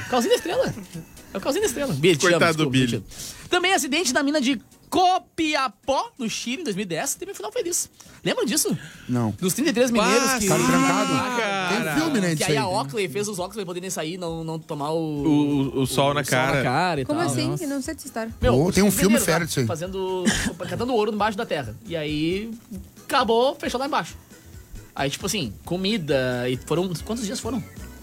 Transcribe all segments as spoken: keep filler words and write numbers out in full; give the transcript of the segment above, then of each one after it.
Calzinho da Estrela. É o Calzinho da Estrela. Coitado do Billy. Também acidente na mina de Copiapó, no Chile, em dois mil e dez, teve um final feliz. Lembram disso? Não. Dos trinta e três mineiros que... Ficaram trancados. cara. Tem filme, né, Que disso aí aí. a Oakley fez os Oakley poderem sair e não, não tomar o... O, o sol na cara. Sol na cara e Como tal. assim? Eu não sei dessa história. Meu, Oh, tem um os filme mineiros fera lá disso aí. Fazendo... catando ouro embaixo da terra. E aí... acabou, fechou lá embaixo. Aí, tipo assim, comida... E foram... Quantos dias foram?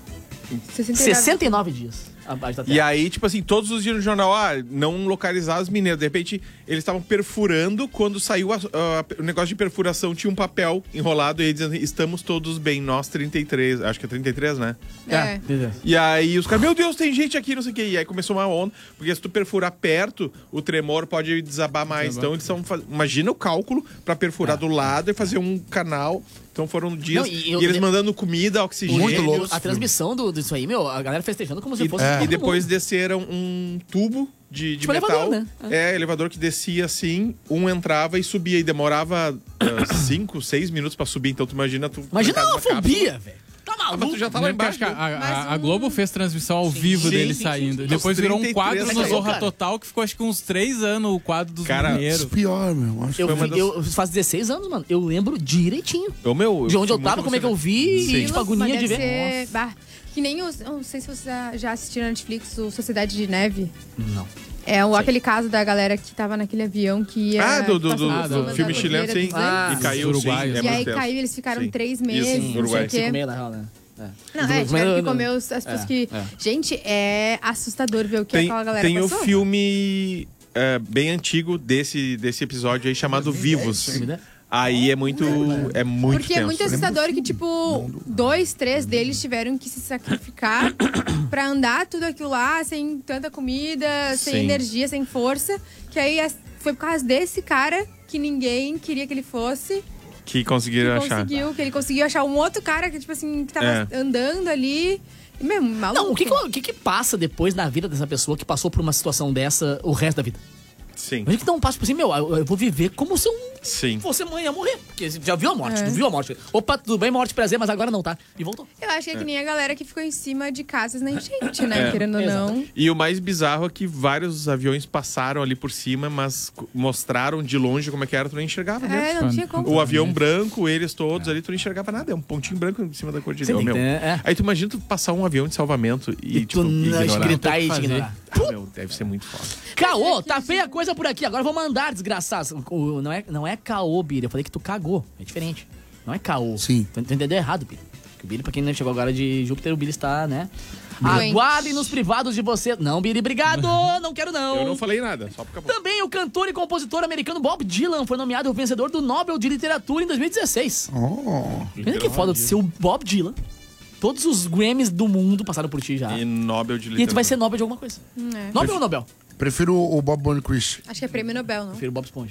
sessenta e nove dias abaixo da terra. E aí, tipo assim, todos os dias no jornal, ah, não localizar os mineiros. De repente, eles estavam perfurando. Quando saiu a- a- o negócio de perfuração, tinha um papel enrolado e aí dizendo, estamos todos bem, nós trinta e três. Acho que é trinta e três, né? É. E aí os caras, meu Deus, tem gente aqui, não sei o quê. E aí começou uma onda, porque se tu perfurar perto, o tremor pode desabar mais. Desabar. Então eles estão faz... Imagina o cálculo pra perfurar do lado e fazer um canal. Então foram dias. Não, e e, eu eles lembro- mandando comida, oxigênio. Muito louco. A transmissão do, disso aí, meu, a galera festejando como se E, fosse... e todo depois mundo. desceram um tubo de, de Tipo metal. elevador, né? É, elevador que descia assim, um entrava e subia. E demorava cinco, seis minutos pra subir. Então tu imagina tu. Imagina trancado uma numa fobia, cápsula. velho. Tá Ah, mas maluco? tu já tá lá Lembra que embaixo. acho que a, a- Mas a um- Globo fez transmissão ao vivo Sim, dele sim, saindo. sim. Depois Os virou um trinta e três quadro no saiu, Zorra cara. Total que ficou acho que uns três anos o quadro dos Cara, mineiros. Isso pior, meu. Acho Eu, que Foi uma vi, eu faz dezesseis anos, mano. Eu lembro direitinho. O meu, De onde eu fiquei tava, muito como é que eu vi Sim. e, tipo, agonia Mas de deve ver. ser- bah, que nem os... eu Não sei se vocês já assistiram na Netflix o Sociedade de Neve. Não. É o, aquele caso da galera que tava naquele avião que ia... Ah, do, do, passando do, por Ah, do cima filme da chileno, Cordilheira sim. dos Andes. Ah, e caiu, os sim. uruguaios. É E aí muito tenso. caiu, eles ficaram Sim. três Isso, meses, não sei Uruguai. o quê. Comer, na real, né? É. Não, é, tiveram que comer os- as pessoas É, que... é. Gente, é assustador ver o que Tem, aquela galera tem o passou. filme é, bem antigo desse, desse episódio aí chamado Vivos. Aí é muito, é muito Porque é tenso. muito assustador que, tipo, dois, três deles tiveram que se sacrificar pra andar tudo aquilo lá sem tanta comida, sem Sim. energia, sem força. Que aí é- foi por causa desse cara que ninguém queria que ele fosse. Que Que conseguiram achar. conseguiu, que ele conseguiu achar um outro cara que, tipo assim, que tava É. andando ali. E, meu, maluco. Não, o que que, o que que passa depois na vida dessa pessoa que passou por uma situação dessa o resto da vida? Sim, Imagina que dá um passo por assim, meu, eu, eu vou viver como se eu sim. fosse mãe ia morrer. Porque você já viu a morte, É. tu viu a morte. Opa, tudo bem, morte, prazer, mas agora não, tá? E voltou. Eu acho que é, que nem a galera que ficou em cima de casas na enchente, né? É. Querendo ou não. E o mais bizarro é que vários aviões passaram ali por cima, mas c- mostraram de longe como é que era, tu não enxergava mesmo. É, não tinha como. O avião branco, eles todos ali, tu não enxergava nada. É um pontinho branco em cima da cordilheira. Sim, meu. tem que ter, é. Aí tu imagina tu passar um avião de salvamento e, E tipo, tu não ignorar. gritar e te fazer. ignorar. Ah, meu, deve ser muito foda. Caô, tá feia a coisa por aqui. Agora eu vou mandar, desgraçado. O- Não é, não é caô, Bira. Eu falei que tu cagou. É diferente. Não é caô. Sim. Tu, tu entendeu errado, Bira. Porque o Bira, pra quem não chegou agora de Júpiter, o Bira está, né? Doente. Aguardem nos privados de você. Não, Bira, obrigado. Não quero, não. Eu não falei nada, só porque acabou. Também o cantor e compositor americano Bob Dylan foi nomeado o vencedor do Nobel de Literatura em dois mil e dezesseis. Oh. Olha que foda de ser o Bob Dylan. Todos os Grammys do mundo passaram por ti já. E E, Nobel de Literatura. tu vai ser Nobel de alguma coisa. É. Nobel ou Nobel? Prefiro o Bob Burnquist. Acho que é prêmio Nobel, não? Prefiro Bob Esponja.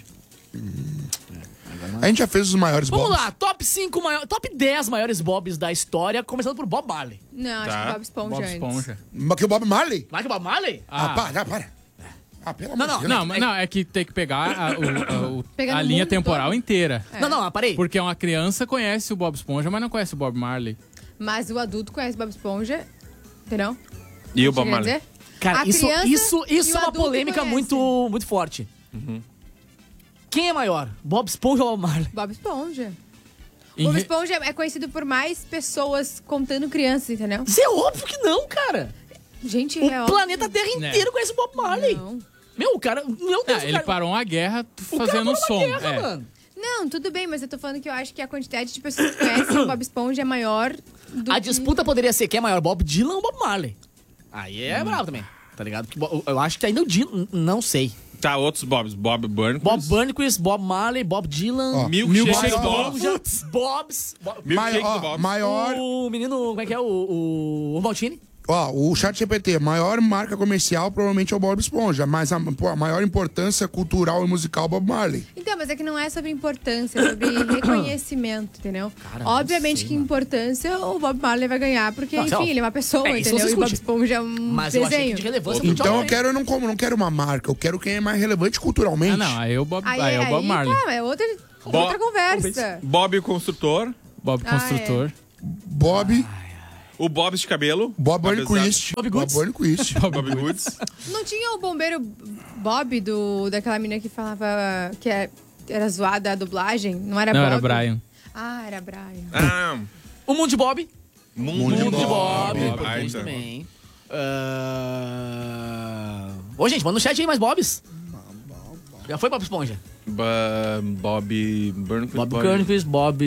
A gente já fez os maiores Vamos Bobs. lá, top cinco maiores, top dez maiores Bobs da história, começando por Bob Marley. Não, acho Tá. que Bob Esponja Bob antes. Esponja. Mas que o Bob Marley? Vai que Bob Marley? Ah, Ah. para, para. Ah, pelo amor Não, não, de Deus. Não, mas não, é que tem que pegar a, o- a- o- Pegar a no linha mundo temporal todo. inteira. Não, não, parei. Porque uma criança conhece o Bob Esponja, mas não conhece o Bob Marley. Mas o adulto conhece Bob Esponja, entendeu? E o Bob Quer Marley. dizer? Cara, A isso, criança isso, e isso o é uma adulto polêmica conhecem. muito, muito forte. Quem é maior? Bob Esponja ou Bob Marley? Bob Esponja. Em Bob re- Esponja é conhecido por mais pessoas contando crianças, entendeu? Isso é óbvio que não, cara. Gente, O é óbvio. planeta Terra inteiro conhece o Bob Marley. Não. Meu, o cara... Meu Deus, Ah, o ele cara... parou uma guerra o cara fazendo parou som. uma guerra, é. mano. Não, tudo bem, mas eu tô falando que eu acho que a quantidade de pessoas que conhecem o Bob Esponja é maior do A que... disputa poderia ser quem é maior, Bob Dylan ou Bob Marley. Aí é bravo também, tá ligado? Porque Bo- eu acho que ainda o Dylan... Não sei. Tá, outros Bobs. Bob Burnquist. Bob Burnquist, Bob Marley, Bob Dylan... Ó, Milkshake Milkshake Bob. Esponja, Bobs... Bo- Milkshake Maior, do ó, Bob. maior, O menino, como é que é? O, o, o Maltini. ó, o Chat G P T, maior marca comercial provavelmente é o Bob Esponja, mas a, pô, a maior importância cultural e musical é o Bob Marley. Então, mas é que não é sobre importância, é sobre reconhecimento, entendeu? Cara, não Obviamente sei, que mano. importância o Bob Marley vai ganhar, porque, Não, enfim, ó, ele é uma pessoa, é, isso entendeu? não se E o Bob discute. Esponja é um Mas eu achei desenho. que de relevância mundial Então eu também. quero, eu não, como, não quero uma marca, eu quero quem é mais relevante culturalmente. Ah, não, aí é o Bob, Aí, aí é o Bob aí Marley. tá, é outra, Bo- outra conversa. Bob o Construtor. Bob Ah, Construtor. Bob, O Bob's de cabelo. Bob apesar- Burnquist. Bob Goods. Bob Burnquist. Bob Goods. Não tinha o bombeiro Bob do, daquela menina que falava que é- era zoada a dublagem? Não era Não, Bob? era Brian. Ah, era Brian. Ah, O Mundo de Bob. Mundo, Mundo de Mundo de Bob. Bob. Importante Ah, também. Ah, Ô, gente, manda no chat aí mais Bobs. Já foi Bob Esponja? Ba- Bob Burnquist. Bob Burnquist, Bob...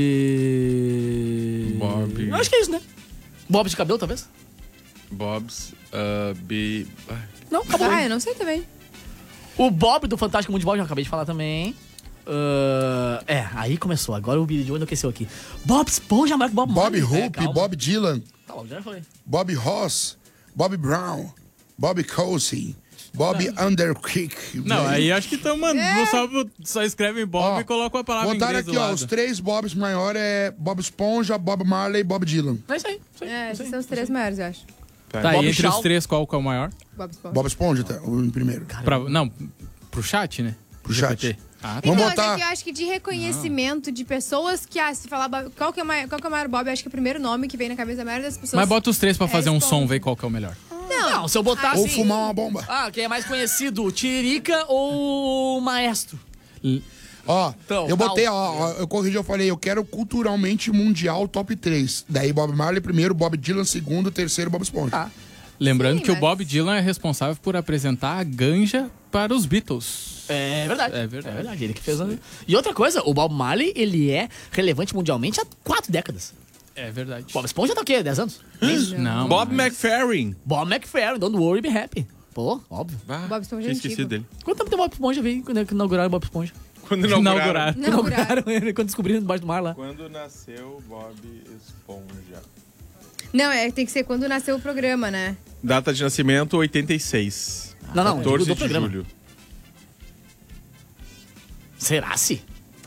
Bob. Eu acho que é isso, né? Bob de cabelo, talvez? Bob's. Uh, B. Ah, Não, acabou. Ah, eu não sei também. O Bob do Fantástico Mundo de Bob, já acabei de falar também. Ah, é, aí começou. Agora o Billy Joe enlouqueceu aqui. Bob Esponja, Marco Bob Bob Marley. É, Hope, calma. Bob Dylan, Tá bom, já falei. Bob Ross, Bob Brown, Bob Cousy, Bob Underkick. Não, aí acho que estão mandando. Só, só escrevem Bob Ó, e colocam a palavra em botaram inglês aqui, do ó, lado. os três Bobs maiores é Bob Esponja, Bob Marley e Bob Dylan. É isso aí. Isso aí, É, isso esses aí. são os três maiores, eu acho. Tá, Bob e entre Shaw. os três, qual que é o maior? Bob Esponja. Bob Esponja, tá, o em primeiro. Pra, não, pro chat, né? Pro chat. G P T. Ah, tá. Vamos Então, mas botar- é que eu acho que de reconhecimento de pessoas que, ah, se falar Bob- qual, que é o maior, qual que é o maior Bob, eu acho que é o primeiro nome que vem na cabeça da maioria das pessoas. Mas bota os três pra É fazer um Esponja. som, ver qual que é o melhor. Não, Não, se eu botar Ou assim... fumar uma bomba. Ah, quem é mais conhecido? Tiririca ou Maestro? Ó, Então, eu botei, tal. ó, ó, eu corrigi, eu falei, eu quero culturalmente mundial top três. Daí Bob Marley primeiro, Bob Dylan segundo, terceiro Bob Esponja. Ah. Lembrando Sim, que mas- o Bob Dylan é responsável por apresentar a ganja para os Beatles. É verdade. É verdade. É verdade, ele que fez. a- E outra coisa, o Bob Marley, ele é relevante mundialmente há quatro décadas. É verdade. Bob Esponja tá o quê? dez anos? Não, Bob mas- McFerrin. Bob McFerrin, Don't Worry, Be Happy. Pô, óbvio. Ah, Bob Esponja tinha é esquecido antigo. dele. Quanto tempo tem Bob Esponja, veio quando inauguraram o Bob Esponja? Quando inauguraram. Inaugurar. Não, Inauguraram ele quando descobriram debaixo do mar lá. Quando nasceu Bob Esponja. Não, é, tem que ser quando nasceu o programa, né? Data de nascimento, oitenta e seis. Não, não, quatorze do de programa. julho. Será se?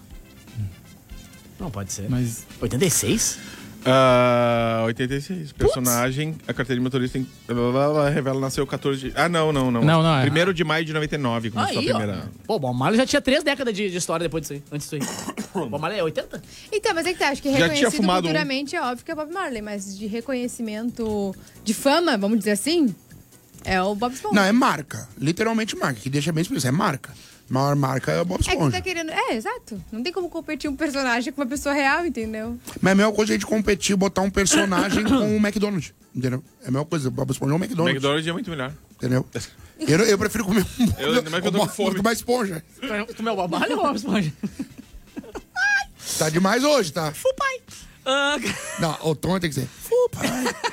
Não pode ser. Mas oitenta e seis? Ah, oitenta e seis. Personagem, a carteira de motorista em... revela nasceu quatorze de... Ah, não, não, não. Não, não, é. Primeiro de maio de noventa e nove começou Aí, a primeira... ó. Pô, o Bob Marley já tinha três décadas de, de história depois disso aí. Antes disso aí. O Bob Marley é oitenta? Então, mas é que tá, acho que Já tinha reconhecido fumado um. culturalmente é óbvio que é Bob Marley, mas de reconhecimento de fama, vamos dizer assim, é o Bob Esponja. Não, é marca. Literalmente marca, que deixa bem explícito. É marca. A maior marca é o Bob É que tu Esponja. tá querendo. É, exato. Não tem como competir um personagem com uma pessoa real, entendeu? Mas é a mesma coisa a gente competir, botar um personagem com o McDonald's. Entendeu? É a mesma coisa. O Bob Esponja é um McDonald's. McDonald's é muito melhor. Entendeu? Eu, eu prefiro comer um Eu- ainda mais que eu tô com fome. uma esponja. Tu meu Bob Marley ou Bob Esponja? Tá demais hoje, tá? Fupai. Ah, Não, o tom tem que ser. Fu, pai.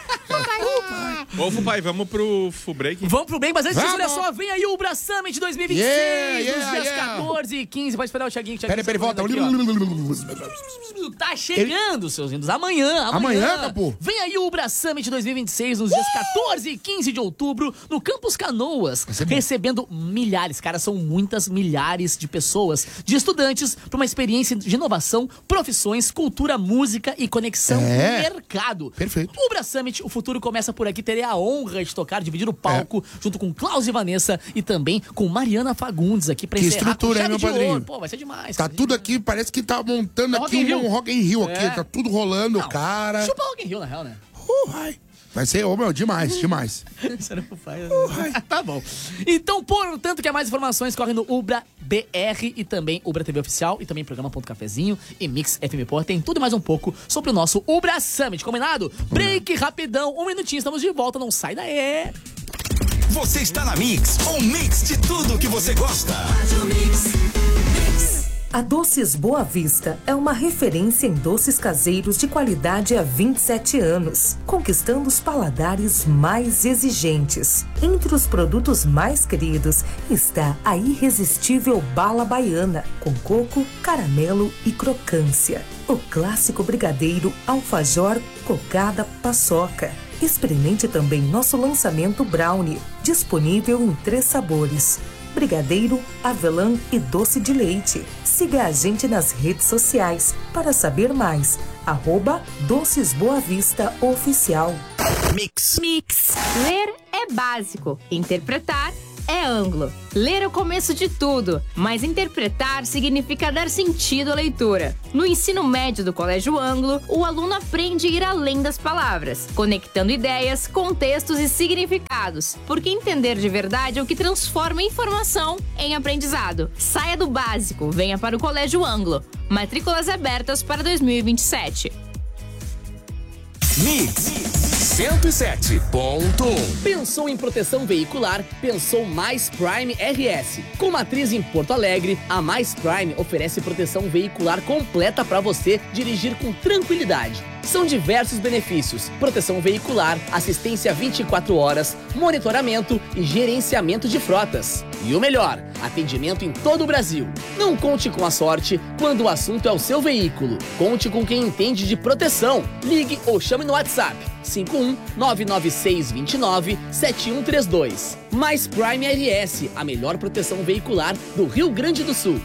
Ô, Fupai, vamos pro full break? vamos pro bem, mas antes disso, Vamos. olha só, vem aí o Ubra Summit dois mil e vinte e seis, Yeah, yeah, nos dias yeah. quatorze e quinze. Pode esperar o Thiaguinho. Peraí, peraí, volta. Tá chegando, seus lindos. Amanhã, amanhã. Amanhã, Capu? Vem aí o Ubra Summit dois mil e vinte e seis, nos dias quatorze e quinze de outubro, no Campus Canoas. ser bom. Recebendo milhares, cara, são muitas milhares de pessoas, de estudantes, para uma experiência de inovação, profissões, cultura, música e conexão É. mercado. Perfeito. Ubra Summit, o futuro começa por aqui. Terei a honra de tocar, dividir o palco, É. junto com Klaus e Vanessa e também com Mariana Fagundes aqui pra Que encerrar estrutura, com hein, meu chave de padrinho? ouro. Pô, vai ser demais. Tá vai ser tudo demais. aqui, parece que tá montando É Rock aqui in um Rio. Rock in Rio aqui. É. Tá tudo rolando, Não, cara. Chupa Rock in Rio, na real, né? Uh, vai. Vai ser, ô meu, demais, demais. Isso era pro pai. Tá bom. Então, portanto, que mais informações correm no Ubra B R e também Ubra T V Oficial e também programa Ponto Cafezinho e Mix F M Poa. Tem tudo e mais um pouco sobre o nosso Ubra Summit, combinado? Break rapidão, um minutinho, estamos de volta, não sai daí. Você está na Mix, um mix de tudo que você gosta. A Doces Boa Vista é uma referência em doces caseiros de qualidade há vinte e sete anos, conquistando os paladares mais exigentes. Entre os produtos mais queridos está a irresistível bala baiana, com coco, caramelo e crocância. O clássico brigadeiro alfajor, cocada, paçoca. Experimente também nosso lançamento brownie, disponível em três sabores: brigadeiro, avelã e doce de leite. Siga a gente nas redes sociais para saber mais. Arroba Doces Boa Vista Oficial. Mix. Mix. Ler é básico, interpretar é ângulo. Ler é o começo de tudo, mas interpretar significa dar sentido à leitura. No ensino médio do Colégio Ângulo, o aluno aprende a ir além das palavras, conectando ideias, contextos e significados, porque entender de verdade é o que transforma informação em aprendizado. Saia do básico, venha para o Colégio Ângulo. Matrículas abertas para dois mil e vinte e sete. Mix cento e sete ponto um. Pensou em proteção veicular? Pensou Mais Prime R S. Com matriz em Porto Alegre, a Mais Prime oferece proteção veicular completa para você dirigir com tranquilidade. São diversos benefícios: proteção veicular, assistência vinte e quatro horas, monitoramento e gerenciamento de frotas. E o melhor, atendimento em todo o Brasil. Não conte com a sorte quando o assunto é o seu veículo. Conte com quem entende de proteção. Ligue ou chame no WhatsApp cinco um nove nove seis dois nove sete um três dois. Mais Prime R S, a melhor proteção veicular do Rio Grande do Sul.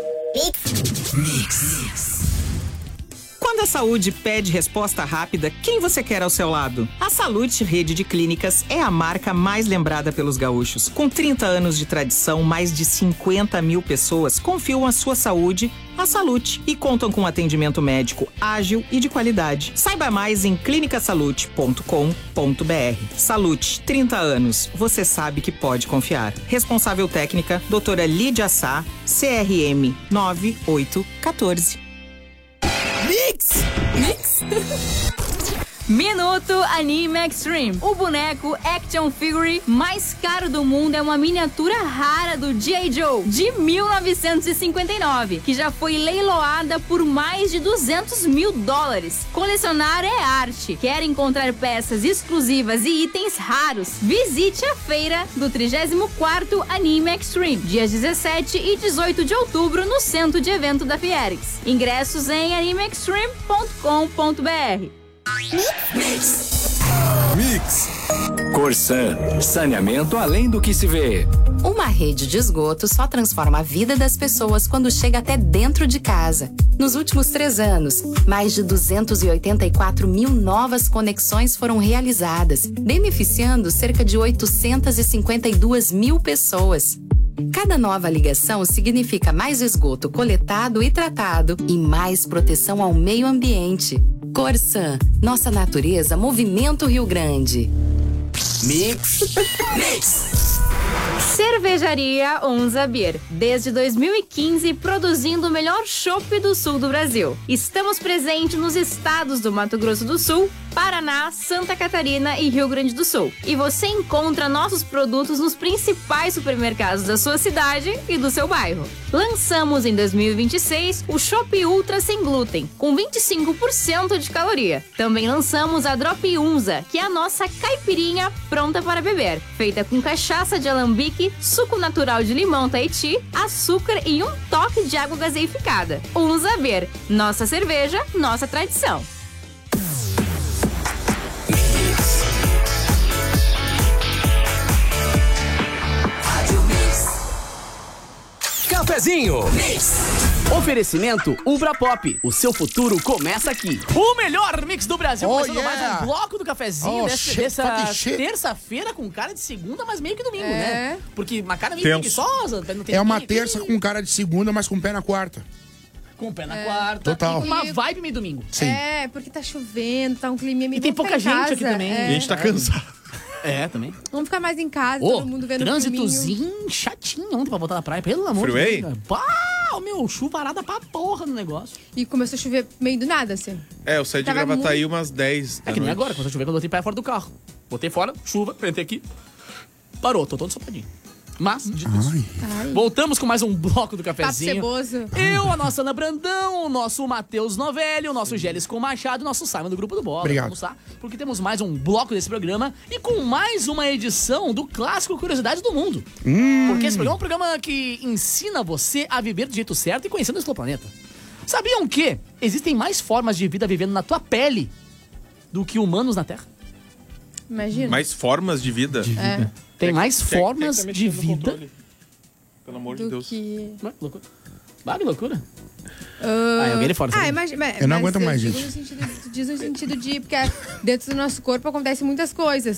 Mix. Quando a saúde pede resposta rápida, quem você quer ao seu lado? A Salute Rede de Clínicas é a marca mais lembrada pelos gaúchos. Com trinta anos de tradição, mais de cinquenta mil pessoas confiam a sua saúde à Salute e contam com atendimento médico ágil e de qualidade. Saiba mais em clinica salute ponto com ponto b r. Salute, trinta anos. Você sabe que pode confiar. Responsável técnica, doutora Lídia Sá, C R M nove oito um quatro. Mix! Mix! Minuto Anime Extreme. O boneco Action Figure mais caro do mundo é uma miniatura rara do G I. Joe de mil novecentos e cinquenta e nove, que já foi leiloada por mais de duzentos mil dólares. Colecionar é arte. Quer encontrar peças exclusivas e itens raros? Visite a feira do trigésimo quarto Anime Extreme, dias dezessete e dezoito de outubro, no centro de evento da Fierix. Ingressos em anime extreme ponto com ponto b r. Mix. Mix. Corsan, saneamento além do que se vê. Uma rede de esgoto só transforma a vida das pessoas quando chega até dentro de casa. Nos últimos três anos, mais de duzentos e oitenta e quatro mil novas conexões foram realizadas, beneficiando cerca de oitocentos e cinquenta e duas mil pessoas. Cada nova ligação significa mais esgoto coletado e tratado e mais proteção ao meio ambiente. Corsan, nossa natureza, movimento Rio Grande. Mix. Mix. Cervejaria Onza Beer, desde dois mil e quinze produzindo o melhor chopp do sul do Brasil. Estamos presentes nos estados do Mato Grosso do Sul, Paraná, Santa Catarina e Rio Grande do Sul. E você encontra nossos produtos nos principais supermercados da sua cidade e do seu bairro. Lançamos em dois mil e vinte e seis o Chopp Ultra sem glúten, com vinte e cinco por cento de caloria. Também lançamos a Drop Unza, que é a nossa caipirinha pronta para beber, feita com cachaça de alambique, suco natural de limão Tahiti, açúcar e um toque de água gaseificada. Unza Beer, nossa cerveja, nossa tradição. Cafezinho. Oferecimento Ubra Pop. O seu futuro começa aqui. O melhor mix do Brasil. Oh, Começando yeah. mais um bloco do cafezinho Oh, dessa, shit, dessa shit. terça-feira com cara de segunda, mas meio que domingo, É. né? Porque uma cara meio Tenso. preguiçosa. Não tem É uma ninguém terça aqui. com cara de segunda, mas com pé na quarta. Com o pé na quarta. Total. E com uma vibe meio domingo. Sim. É, porque tá chovendo, tá um clima meio... E tem vamos pouca ficar em gente aqui casa, também. é. E a gente tá cansado. É, também. Vamos ficar mais em casa, Ô, todo mundo vendo o filminho. trânsitozinho chatinho ontem pra voltar na praia. Pelo amor de Freeway? Deus. Pá, meu, chuvarada pra porra no negócio. E começou a chover meio do nada, assim. É, eu saí de Tava Gravataí umas dez da É que nem noite. agora, quando eu chover, quando eu botei pé fora do carro. Botei fora, chuva, entrei aqui. Parou, tô todo sopadinho. Mas, dito isso, Ai. voltamos com mais um bloco do Papo cafezinho. ceboso. Eu, a nossa Ana Brandão, o nosso Matheus Novelli, o nosso Gélis com Machado, o nosso Simon do Grupo do Bola. Obrigado. Vamos lá, porque temos mais um bloco desse programa e com mais uma edição do clássico Curiosidades do Mundo. Hum. Porque esse programa é um programa que ensina você a viver do jeito certo e conhecendo esse planeta. Sabiam que existem mais formas de vida vivendo na tua pele do que humanos na Terra? Imagina. Mais formas de vida? É, Tem mais Quem é que- quem é que formas tá de mexendo no vida. controle? Pelo amor de do Deus. que... Ué, que loucura. Bah, que loucura. Ah, Ah, alguém ali fora, Ah, sabe? imagina, Eu não aguento mas mais digo isso. No sentido, diz no sentido de... Porque dentro do nosso corpo acontecem muitas coisas.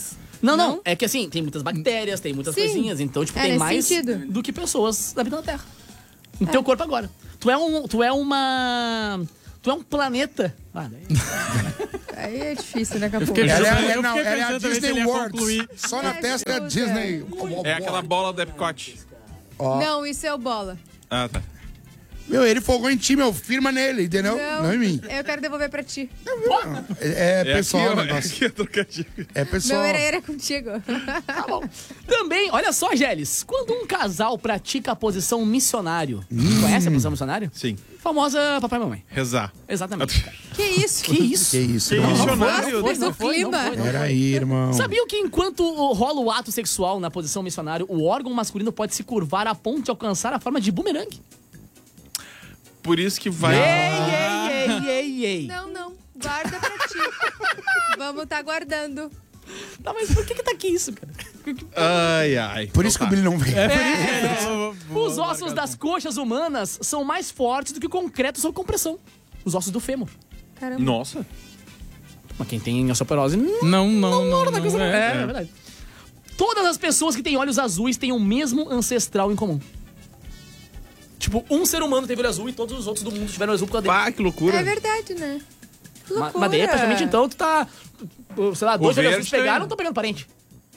Não, não, é que assim, tem muitas bactérias, tem muitas Sim. coisinhas, então, tipo, É, tem nesse mais sentido. do que pessoas da vida na Terra. No teu corpo agora. Tu é um. Tu é uma. Tu é um planeta. Ah, daí... Aí é difícil, né, Capô? fiquei- Ela é, Eu é, fiquei não, ela é a pensando também se Disney ele ia World. concluir. Só na É, testa é a Jesus, Disney. É aquela bola do Epcot. Ó. Não, isso é o bola. Ah, tá. Meu, ele folgou em ti, meu. Firma nele, entendeu? Não, em mim. Eu quero devolver pra ti. É, é pessoal o aqui, ó, negócio. aqui é trocadilho. É pessoal. Meu era contigo. Tá bom. Também, olha só, Gélis, quando um casal pratica a posição missionário. Conhece a posição missionário? Sim. Famosa papai e mamãe. Rezar. Exatamente. Que isso? Que isso? Que isso, Que irmão. missionário. Foi, não o foi, não clima. foi, não Pera foi. aí, irmão. Sabiam que enquanto rola o ato sexual na posição missionário, o órgão masculino pode se curvar a ponto de alcançar a forma de bumerangue? Por isso que vai... Ei, ei, ei, ei, ei. Não, não. Guarda pra ti. Vamos tá guardando. Tá, mas por que que tá aqui isso, cara? Ai, ai. Por isso que o Billy não vem. Os ossos das coxas humanas são mais fortes do que o concreto sob compressão. Os ossos do fêmur. Caramba. Nossa. Mas quem tem osteoporose não, Não, não, não. não, não, não, é. é, é verdade. Todas as pessoas que têm olhos azuis têm o mesmo ancestral em comum. Tipo, um ser humano teve olho azul e todos os outros do mundo tiveram olho azul por causa dele. Pá, que loucura. É verdade, né? Que Ma- loucura. Mas daí, praticamente, então, tu tá... Sei lá, dois olhos verde azuis pegaram, também. não tô pegando parente.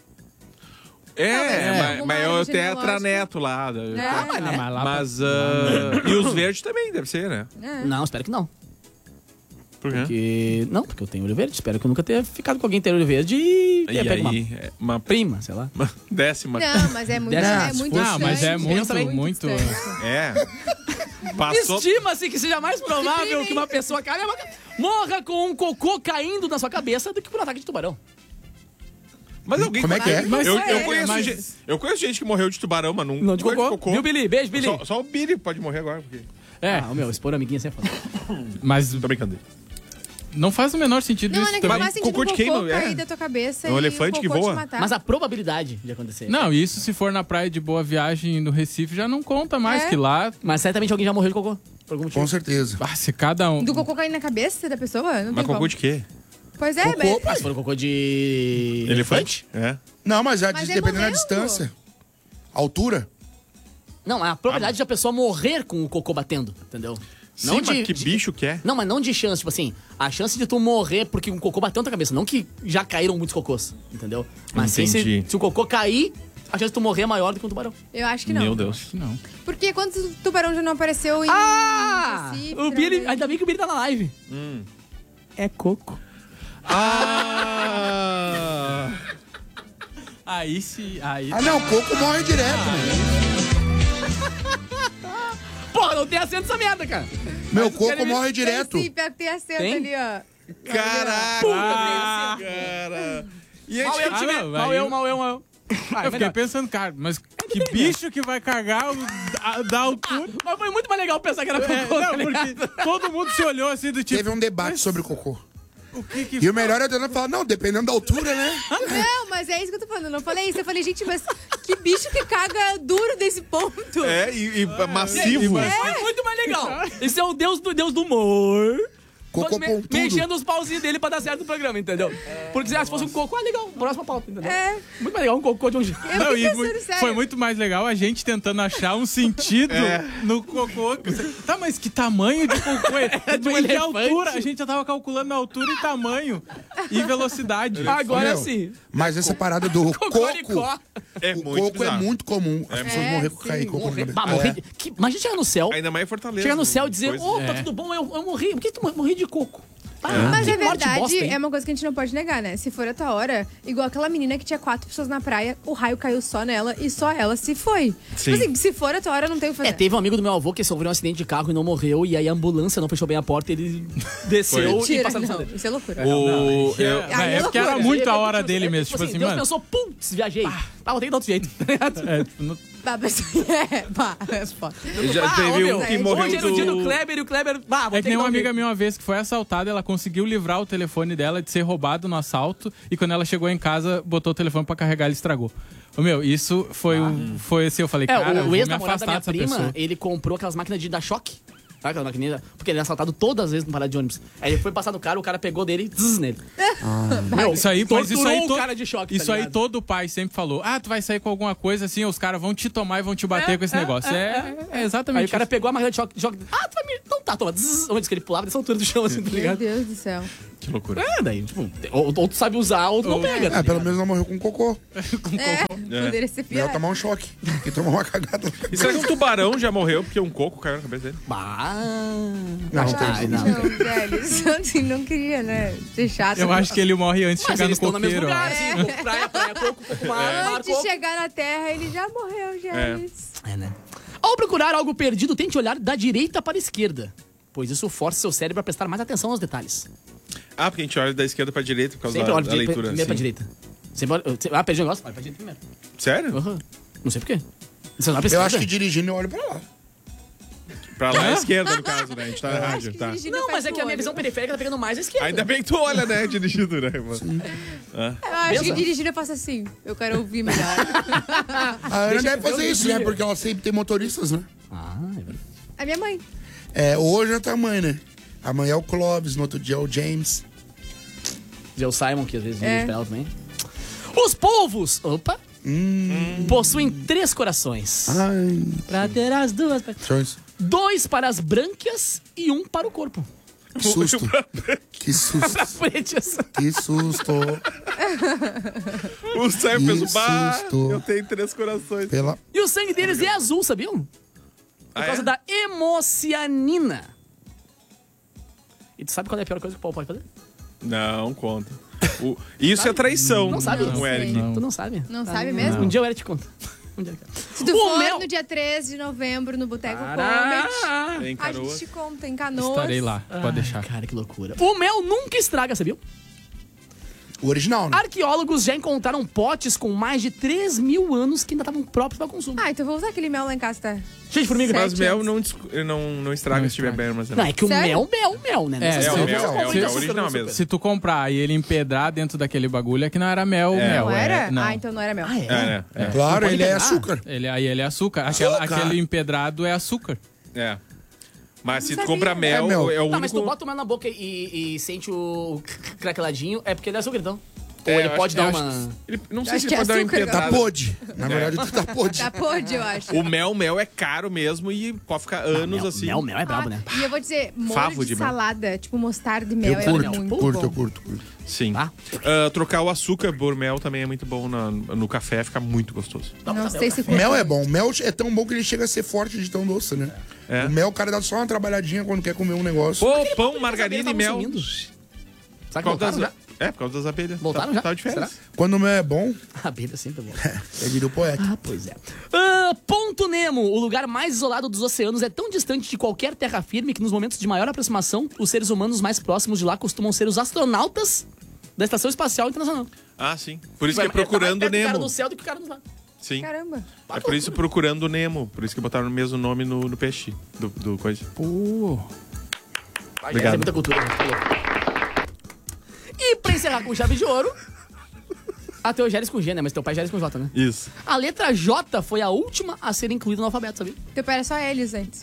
É, Não, mas mas, alguma mas é o árvore tetraneto lá. É, Ah, mas, né? mas lá Mas, ah, e os verdes também, deve ser, né? É. Não, espero que não. Por quê? Porque... Não, porque eu tenho olho verde. Espero que eu nunca tenha ficado com alguém que tem olho verde e tenha E pego aí, é uma uma prima, sei lá. uma décima. Não, mas é muito, Não, é se muito fosse- Não, mas é distante, muito, muito. distante. É. Passou. Estima-se que seja mais provável que uma pessoa caia, morra com um cocô caindo na sua cabeça do que por um ataque de tubarão. Mas alguém Como é que é? Eu, Mas eu, é, conheço mas- gente, eu conheço gente que morreu de tubarão, mas não, Não de morreu cocô. Viu, Billy? Beijo, Billy. Só, só o Billy pode morrer agora. Porque... É, Ah, o meu, expor amiguinho assim é foda. mas Tô brincando. não faz o menor sentido Não, isso olha que também. faz sentido Cocô um de cocô queima, é. cair da tua cabeça É um e elefante o que cocô voa. te matar. Mas a probabilidade de acontecer... Não, isso se for na praia de Boa Viagem no Recife já não conta mais, É. que lá, Mas certamente alguém já morreu de cocô. Por algum motivo. Com certeza. ah, se cada um... Do cocô cair na cabeça da pessoa? Não Mas tem cocô como. de quê? Pois é, Cocô, mas... Ah, se for um cocô de... Elefante? É. Não, mas já Mas diz, é dependendo da momento. distância. Altura? Não, a probabilidade de a pessoa morrer com o cocô batendo, entendeu? Sim, Não mas de, que de- bicho que é? Não, mas não de chance, tipo assim, a chance de tu morrer porque um cocô bateu na tua cabeça, não que já caíram muitos cocôs, entendeu? Mas sim, se, Entendi. se o cocô cair, a chance de tu morrer é maior do que um tubarão. Eu acho que não. Meu Deus. Não. Porque quantos tubarão já não apareceu em Ah! Recife, O Billy, não- ainda bem que o Billy tá na live. É coco. Ah! Aí se... Aí... Ah, não, coco morre direto, né? Porra, não tem acento essa merda, cara. Meu Mas coco ele- morre direto. Tem sim, pior que tem acento Tem? ali, ó. Caraca! Ah, Cara! E a Mal eu, gente... time. não, Mal aí- eu, mal eu, mal eu. Ah, é eu fiquei melhor. pensando, cara, mas que bicho que vai cagar o- da, da altura? Mas foi muito mais legal pensar que era É, cocô, tá não, ligado? porque todo mundo se olhou assim do tipo... Teve um debate sobre o cocô. O que que... E o melhor é a dona falar, não, dependendo da altura, né? Não, mas é isso que eu tô falando. Eu não falei isso. Eu falei, gente, mas que bicho que caga duro desse ponto. É, e, e massivo. É muito mais legal. Esse é o deus do, deus do humor. Cocô Me- pontudo. Mexendo os pauzinhos dele pra dar certo no programa, entendeu? Porque ah, se fosse um cocô, ah, legal, próxima pauta, entendeu? É. Muito mais legal um cocô de um jeito. Eu Não, fiquei e pensando mui- sério. foi muito mais legal a gente tentando achar um sentido no cocô. Tá, mas que tamanho de cocô é? de um Mas que elefante. altura? A gente já tava calculando a altura e tamanho e velocidade. Agora Meu, sim. Mas essa parada do Cocoricó. coco, É o muito coco é bizarro. muito comum. As pessoas É, morrer com sim. cair coco Morrer, na bah, cabeça. morrer É. de... que... Imagina chegar no céu. Ainda mais em Fortaleza. Chegar no céu e dizer, Coisa- ô, tá É. tudo bom, eu, eu morri. Por que tu morri de coco? Ah, Mas que é morte verdade, bosta, hein? é uma coisa que a gente não pode negar, né? Se for a tua hora, igual aquela menina que tinha quatro pessoas na praia, o raio caiu só nela e só ela se foi. Sim. Tipo assim, se for a tua hora, não tem o que fazer. É, teve um amigo do meu avô que sofreu um acidente de carro e não morreu, e aí a ambulância não fechou bem a porta, ele desceu e Mentira, passou na não, dele. isso é loucura. O... É, eu- Aí é é porque era loucura. muito a Ele- hora tipo, dele é, mesmo. Tipo assim, Deus mano. pensou, putz, viajei. Ah, vou ter que dar outro jeito. É, tipo, no- Bah, mas- é, pá, é foda. já Ah, teve ô, um meu, que é, morreu Hoje era o dia do do... Kleber e o Kleber... Ah, vou É ter que nem dar uma um amiga jeito. minha uma vez que foi assaltada, ela conseguiu livrar o telefone dela de ser roubado no assalto e quando ela chegou em casa, botou o telefone pra carregar e estragou. Ô, meu, isso foi, o, foi assim, eu falei, É, cara, eu o, vou o me ex-namorado da afastar minha dessa prima, pessoa. ele comprou aquelas máquinas de dar choque. Sabe aquela maquininha? Porque ele é assaltado todas as vezes no parada de ônibus. Aí ele foi passar no cara, o cara pegou dele e zzz nele. Ah. Meu, isso aí, mas isso aí, o to... cara de choque, isso tá aí ligado? todo pai sempre falou. Ah, tu vai sair com alguma coisa assim, os caras vão te tomar e vão te bater É, com esse é, negócio. é, É, é, é exatamente Aí o cara isso. pegou a máquina de choque, de choque. Ah, tu vai me... Então tá, toma. Zzz, onde que ele pulava dessa altura do chão, assim, tá Meu ligado? Deus do céu. Que loucura. É, daí, tipo, ou, ou tu sabe usar, ou tu não pega. É, pelo menos não morreu com cocô. É, poderia ser Melhor pior. tomar um choque. E tomar uma cagada. E será que um tubarão já morreu porque um coco caiu na cabeça dele? Bah. Não, Acho que- tem- não. Não, velho, assim, não queria, né? Ser chato. Eu acho que ele morre antes de Mas chegar no eles estão no mesmo coqueiro. lugar, ó. assim, coco, praia, praia, coco, coco, mar, mar, Antes de coco. chegar na Terra, ele já morreu, Gélis. É, né? Ao procurar algo perdido, tente olhar da direita para a esquerda, pois isso força seu cérebro a prestar mais atenção aos detalhes. Ah, porque a gente olha da esquerda pra direita por causa Sempre da, olha da de, leitura. primeiro pra assim. direita. Sempre olha, você- ah, perdi o negócio? Olha pra direita primeiro. Sério? Uhum. Não sei por quê. Você não é pra Eu acho esquerda? que dirigindo eu olho pra lá. Pra lá à esquerda, no caso, né? A gente tá na Eu acho rádio, que tá? dirigindo Não, faz mas é que a minha olho. visão periférica tá pegando mais a esquerda. Ainda bem que tu olha, né? Dirigindo, né? mano? Eu acho Pensa. que dirigindo eu faço assim. Eu quero ouvir melhor. A Ana Deixa deve eu fazer ver o isso, né? dia. Porque ela sempre tem motoristas, né? Ah, é verdade. A minha mãe. É, hoje é tua mãe, né? Amanhã é o Clóvis, no outro dia é o James. Já é o Simon, que às vezes É. dirige pra ela também. Os polvos, opa, Hum. possuem três corações. Ai, Pra ter as duas. sonhos. Dois para as brânquias e um para o corpo. Que susto. Que susto. Pra frente, essa. Que susto. O Sam Que pensou, bah, susto. eu tenho três corações. Pela... E o sangue deles é azul, sabiam? Por Ah, causa é? da hemocianina. E tu sabe qual é a pior coisa que o Paulo pode fazer? Não, conta. O- Isso é traição, Não sabe? o Eric. Não. Tu não sabe? Não Ah, sabe mesmo? Um dia o Eric te conta. Um dia ele conta. Se tu O for mel- no dia treze de novembro no Boteco Caraca! Comedy, Em a Canoas. gente te conta em Canoas. Estarei lá, pode deixar. Cara, que loucura. O mel nunca estraga, sabia? O original, né? Arqueólogos já encontraram potes com mais de três mil anos que ainda estavam próprios para consumo. Ah, então eu vou usar aquele mel lá em casa, tá? Cheio de formiga. Mas Sete mel anos. não, dis- não, não estraga Não se tiver estraga. bem armazenado. Não, é que o Sério? mel, mel, mel, né? É, Nessas É, o coisas, mel, eles é o compram mel açúcar original no mesmo. super. Se tu comprar e ele empedrar dentro daquele bagulho, é que não era mel, É. mel. Não é- era? não. Ah, então não era mel. Ah, é? É, né? É. Claro, Não pode ele é pegar. açúcar. Ele, aí ele é açúcar. Aquela, Açúcar. aquele empedrado é açúcar. É. Mas se tu sabia. compra mel, É mel. é, o Tá, único... mas tu bota o mel na boca e, e sente o craqueladinho, é porque ele é açúcar, então. Ou É, ele eu pode acho- dar eu uma... acho- Ele, não sei Acho se que ele é pode dar uma açúcar, Tá empedrada. podre. Na verdade, tu tá podre. Tá pode, eu acho. O mel, mel é caro mesmo e pode ficar anos mel, assim. Mel, mel é brabo, né? E eu vou dizer, molho Favo de, de mel. salada, tipo mostarda e mel, Eu é curto, muito curto, bom. eu curto, curto. Sim. Tá. Ah, trocar o açúcar por mel também é muito bom na- no café, fica muito gostoso. Não sei se curto. Mel é bom. Mel é tão bom que ele chega a ser forte de tão doce, né? É. O mel, o cara dá só uma trabalhadinha quando quer comer um negócio. Pô, pão, margarina e Tavam mel. sumindo. Por Será que causa voltaram já? das, é, por causa das abelhas. Voltaram tá, já? Tá de férias. Será? Quando o mel é bom, A abelha sempre é boa. é diria o poeta. Ah, pois é. Ah, Ponto Nemo, o lugar mais isolado dos oceanos, é tão distante de qualquer terra firme que nos momentos de maior aproximação, os seres humanos mais próximos de lá costumam ser os astronautas da Estação Espacial Internacional. Ah, sim. Por isso que é Vai- tá mais Procurando perto do cara Nemo. do céu do que o cara do mar. Sim. Caramba. É por isso Procurando Nemo. Por isso que botaram o mesmo nome no, no peixe do, do coisa. Pô. Vai, essa é muita cultura. E pra encerrar com chave de ouro, a teu Gélis com G, né? Mas teu pai Gélis com J, né? Isso. A letra J foi a última a ser incluída no alfabeto, sabia? Teu pai era só eles antes.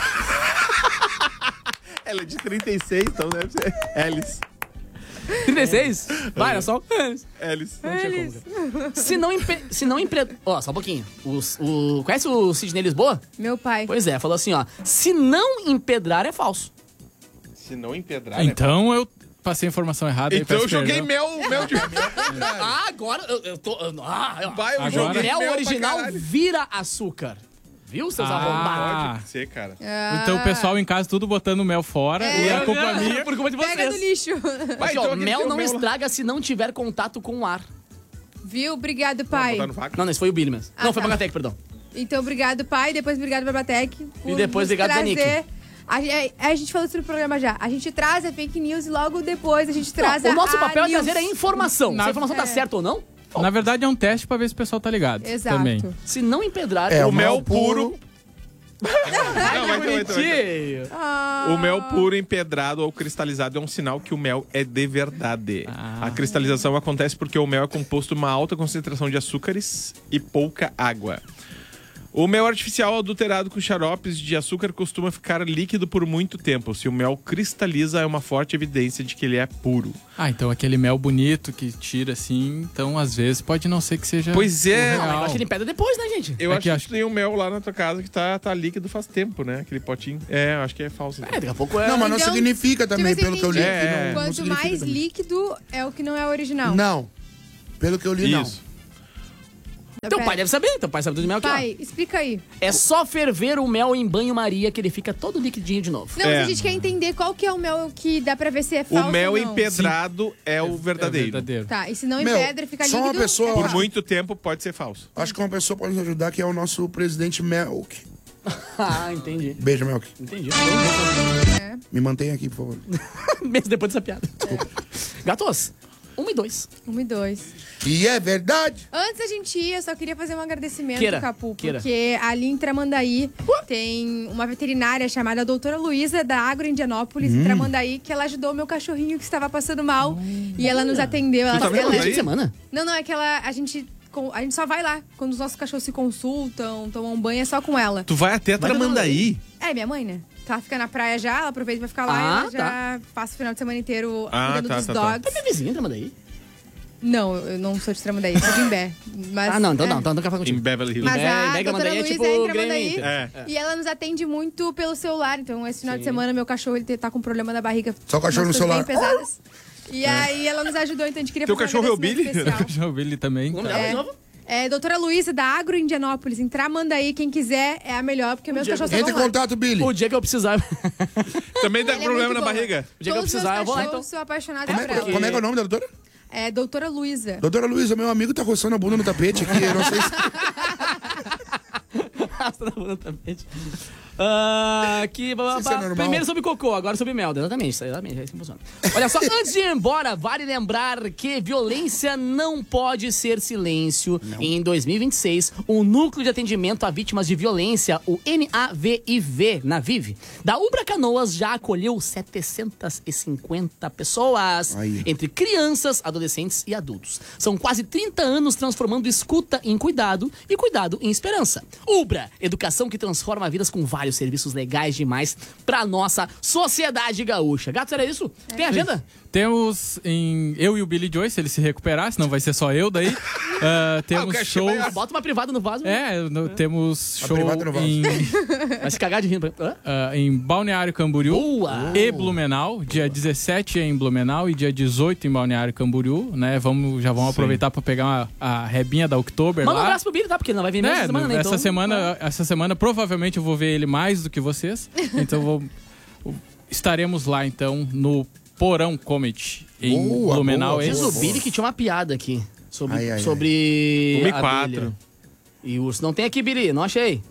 Ela é de trinta e seis, então deve ser Alice. trinta e seis? Vai, era só... Alice. Não tinha como, cara. Se não, impre... Se não impre... Ó, só um pouquinho. Os, o... Conhece o Sidney Lisboa? Meu pai. Pois é, falou assim, ó. Se não empedrar, é falso. Se não empedrar. Então eu passei a informação errada. aí Então eu peço joguei perdão. mel, mel de. Ah, agora eu, eu tô... Ah, ó. Vai, eu Agora- joguei Mel mel pra original caralho. vira açúcar. Viu, seus Ah. arrombados? Pode ser, cara. Então o pessoal em casa tudo botando mel fora É. e a culpa é minha. Por culpa de Pega no vocês. lixo. Vai, Aqui, ó, então aquele mel teu não mel lá. estraga se não tiver contato com o ar. Viu? Obrigado, pai. Botar no vácuo. Não, não, esse foi o Billy mesmo. Ah, não, foi tá. o Bagatec, perdão. Então, obrigado, pai. Depois, obrigado, Barbatec. por E depois, nos obrigado, trazer... Danique. A, gente- a gente falou isso no programa já. A gente traz a fake news e logo depois a gente traz Não, a o nosso a papel é news. trazer a informação. Na- Se a informação tá É. certa ou não, Na verdade é um teste pra ver se o pessoal tá ligado. Exato. Também. se não empedrar... É, O o mel mel puro. puro. Não, vai ter, vai ter, vai ter. Bonitinho. Ah, O mel puro, empedrado ou cristalizado é um sinal que o mel é de verdade. A cristalização acontece porque o mel é composto de uma alta concentração de açúcares e pouca água. O mel artificial adulterado com xaropes de açúcar costuma ficar líquido por muito tempo. Se o mel cristaliza, é uma forte evidência de que ele é puro. Ah, então aquele mel bonito que tira assim, então às vezes pode não ser que seja. Pois é. Não, eu acho que ele pede depois, né, gente? Eu É acho que que, acho- tu tem um mel lá na tua casa que tá, tá líquido faz tempo, né? Aquele potinho. É, eu acho que é falso. É, daqui a pouco é. Não, mas não Então, significa também, tipo pelo assim, que eu li. é, que não- não Quanto significa mais também. líquido, é o que não é original. Não. Pelo que eu li, não. Isso. Teu pai deve saber, teu pai sabe tudo de mel aqui, ó. Pai, explica aí. É só ferver o mel em banho-maria que ele fica todo liquidinho de novo. Não, É. mas a gente quer entender qual que é o mel que dá pra ver se é falso O mel ou não. empedrado é o É verdadeiro. verdadeiro. Tá, e se não Meu, empedra, fica só líquido... uma pessoa- é Por falso. muito tempo pode ser falso. Acho que uma pessoa pode nos ajudar, que é o nosso presidente Melk. Ah, entendi. Beijo, Melk. Entendi. Me mantenha aqui, por favor. Mesmo depois dessa piada. Gatos, um e dois. Um e dois. E é verdade. Antes da gente ir, eu só queria fazer um agradecimento, Queira, Capu, queira. porque ali em Tramandaí tem uma veterinária chamada doutora Luísa, da Agro Indianópolis, Hum. em Tramandaí, que ela ajudou o meu cachorrinho que estava passando mal. E ela nos atendeu. Ela, tá vendo ela- aí? Fim de semana? Não, não, é que ela, a gente... com- A gente só vai lá. Quando os nossos cachorros se consultam, tomam banho, é só com ela. Tu vai até Vai Tramandaí. É, minha mãe, né? Que ela fica na praia já, ela aproveita e vai ficar lá Ah, e ela já passa o final de semana inteiro Ah, cuidando tá, dos tá, tá. dogs. É minha vizinha, entra daí. Não, eu não sou de Tramandaí, sou de Imbé. Mas, Ah, não, então é. não, então não quero falar Em contigo. Beverly Hills. Mas Imbé- a Imbé, doutora Tramandaí é Luísa tipo é em Grêmio Tramandaí. Inter. É. E ela nos atende muito pelo celular. Então, esse final de semana, meu cachorro ele tá com problema na barriga. Só o cachorro umas no coisas celular. bem pesadas. E aí ela nos ajudou, então a gente queria Teu fazer um cachorro é o agradecimento Billy? especial. Já ouvi ele também. O nome dela de É. novo? É, doutora Luísa, da Agro Indianópolis, em Tramandaí. Quem quiser é a melhor, porque meus cachorros Entra em estão lá. contato, Billy. O dia que eu precisar. Também dá Ela é problema muito na boa. barriga. O dia que eu Todos precisar, meus eu vou lá, cachorros então. sou apaixonada Como é, por ela. como é que é o nome da doutora? É, doutora Luísa. Doutora Luísa, meu amigo tá roçando a bunda no tapete aqui. Eu não sei se... Arrasta na bunda do tapete. Ah, que, blá, blá, Isso é blá. normal. Primeiro sobre cocô, agora sobre mel. Exatamente, exatamente, é assim que funciona. Olha só, antes de ir embora, vale lembrar que violência não pode ser silêncio. Em dois mil e vinte e seis, o Núcleo de Atendimento a Vítimas de Violência, o N A V I V, na Vive, da Ubra Canoas já acolheu setecentas e cinquenta pessoas, Aí. entre crianças, adolescentes e adultos. São quase trinta anos transformando escuta em cuidado e cuidado em esperança. Ubra, educação que transforma vidas com vários serviços legais demais pra nossa sociedade gaúcha. Gato, era isso? Tem agenda? Temos em eu e o Billy Joy, se ele se recuperar, senão vai ser só eu daí. Ah, temos cara, shows. Ah, bota uma privada no vaso. É, no- temos A show privada no vaso. em, Vai se cagar de rir. Hã? ah, em Balneário Camboriú Boa! e Blumenau. Dia dezessete em Blumenau e dia dezoito em Balneário Camboriú, né? Vamos, já vamos aproveitar pra pegar uma- a rebinha da Oktober Manda um lá. abraço pro Billy, tá? Porque ele não vai vir mesmo Né, essa semana, né? essa Então, semana, essa semana provavelmente eu vou ver ele mais do que vocês. Então vou, estaremos lá então no Porão Comedy em Boa, Blumenau. boa, Esse- Diz boa. o Billy que tinha uma piada aqui. Sobre. Ai, ai, sobre Come abelha quatro. E urso. Não tem aqui, Billy. Não achei.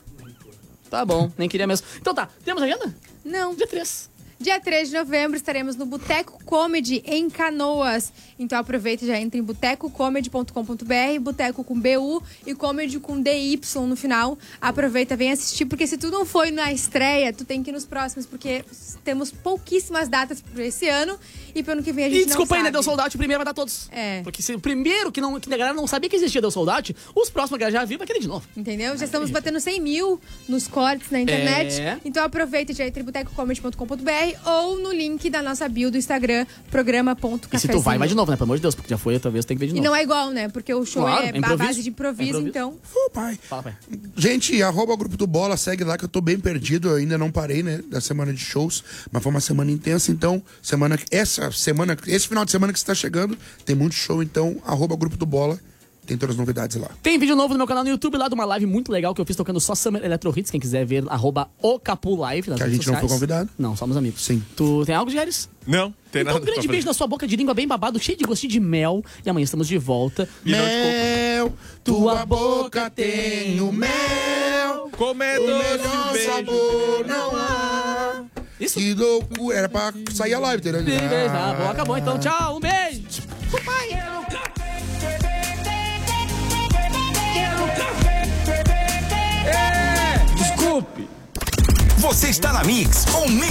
Tá bom, nem queria mesmo. Então tá, temos agenda? Não. Dia três. Dia três de novembro estaremos no Boteco Comedy em Canoas. Então aproveita e já entra em boteco comedy ponto com ponto b r, boteco com B U e comedy com D Y no final. Aproveita, vem assistir, porque se tu não foi na estreia, tu tem que ir nos próximos, porque temos pouquíssimas datas por esse ano e pro ano que vem a gente E desculpa não aí, né? sabe. Deu sold out, o primeiro vai dar todos. É. Porque se o primeiro que, não, que a galera não sabia que existia deu sold out, os próximos a galera já viu vai querer de novo. Entendeu? Já estamos batendo cem mil nos cortes na internet. É. Então aproveita e já entra em boteco comedy ponto com ponto b r ou no link da nossa bio do Instagram, programa ponto E se cafezinho. tu vai, vai de novo, né? Pelo amor de Deus, porque já foi outra vez, tem que ver de E novo. não é igual, né? Porque o show Claro, é é a improviso. base de improviso, É improviso. então... Ô, pai. Fala, pai. Gente, arroba o Grupo do Bola, segue lá que eu tô bem perdido, eu ainda não parei, né, da semana de shows, mas foi uma semana intensa, então, semana, essa semana, esse final de semana que está chegando, tem muito show, então, arroba o Grupo do Bola, tem todas as novidades lá. Tem vídeo novo no meu canal no YouTube, lá de uma live muito legal que eu fiz tocando só Summer Electro Hits. Quem quiser ver, arroba o Capu Live nas Que a redes gente não foi sociais. convidado. Não, somos amigos. Sim. Tu tem algo, Géris? Não, tem Então, nada. um grande pra beijo na sua boca de língua bem babado, cheio de gostinho de mel. E amanhã estamos de volta. Mel, tua boca tem o mel, Comedor o melhor de beijo. sabor não há. Isso. Que loucura, era pra sair a live, entendeu? Tá bom, acabou então. Tchau, um beijo. Você está na Mix, um mix.